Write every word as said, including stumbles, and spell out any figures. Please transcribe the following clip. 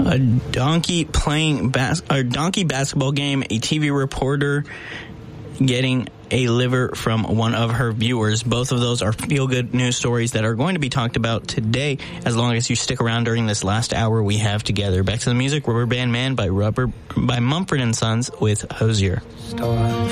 A donkey playing bas- a donkey basketball game, a T V reporter getting a liver from one of her viewers. Both of those are feel-good news stories that are going to be talked about today, as long as you stick around during this last hour we have together. Back to the music, Rubber Band Man by Rubber by Mumford and Sons with Hosier.